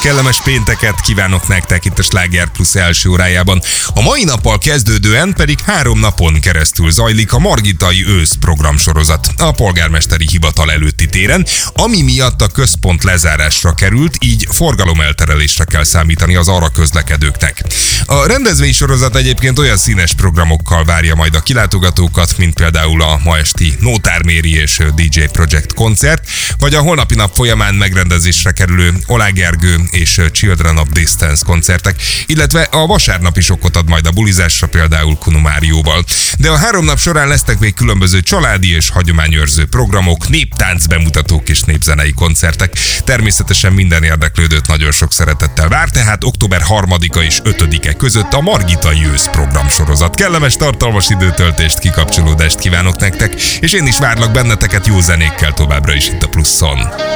Kellemes pénteket kívánok nektek itt a Sláger Plus első órájában. A mai nappal kezdődően pedig 3 napon keresztül zajlik a Margitai ősz programsorozat a polgármesteri hivatal előtti téren, ami miatt a központ lezárásra került, így forgalomelterelésre kell számítani az arra közlekedőknek. A rendezvénysorozat egyébként olyan színes programokkal várja majd a kilátogatókat, mint például a ma esti Nótár Méri és DJ Project koncert, vagy a holnapi nap folyamán megrendezésre kerülő Olá Gergő és Children of Distance koncertek, illetve a vasárnap is okot ad majd a bulizásra, például Kunu Márióval. De a 3 nap során lesznek még különböző családi és hagyományőrző programok, néptánc bemutatók és népzenei koncertek. Természetesen minden érdeklődőt nagyon sok szeretettel vár, tehát október 3-a és 5-e között a Margitai ősz programsorozat. Kellemes tartalmas időtöltést, kikapcsolódást kívánok nektek, és én is várlak benneteket jó zenékkel továbbra is itt a Pluszon.